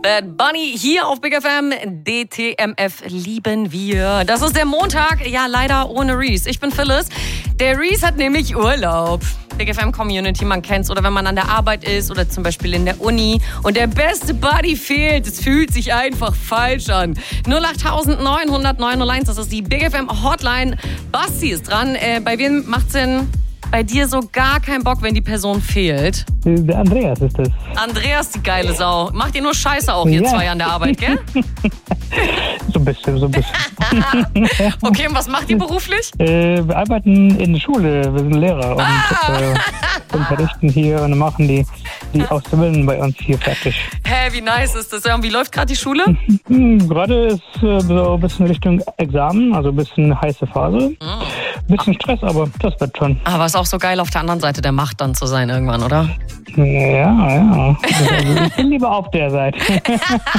Bad Bunny hier auf Big FM. DTMF lieben wir. Das ist der Montag, ja leider ohne Reese. Ich bin Phyllis. Der Reese hat nämlich Urlaub. Big FM Community, man kennt's. Oder wenn man an der Arbeit ist oder zum Beispiel in der Uni und der beste Buddy fehlt. Es fühlt sich einfach falsch an. 08900 das ist die Big FM Hotline. Basti ist dran. Bei wem macht's denn bei dir so gar keinen Bock, wenn die Person fehlt? Der Andreas ist das. Andreas, die geile Sau. Macht ihr nur Scheiße auch, ihr zwei an der Arbeit, gell? So ein bisschen. Okay, und was macht ihr beruflich? Wir arbeiten in der Schule, wir sind Lehrer und unterrichten hier und machen die Auszubildenden bei uns hier fertig. Hä, wie nice ist das? Ja, und wie läuft gerade die Schule? Gerade ist so ein bisschen Richtung Examen, also ein bisschen heiße Phase. Ein bisschen Stress, aber das wird schon. Aber ist auch so geil, auf der anderen Seite der Macht dann zu sein irgendwann, oder? Ja. Ich bin lieber auf der Seite.